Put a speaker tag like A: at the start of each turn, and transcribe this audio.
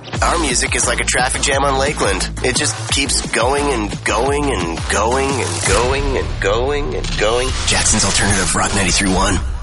A: Our music is like a traffic jam on Lakeland. It just keeps going and going and going and going and going and going. Jackson's Alternative Rock 93.1.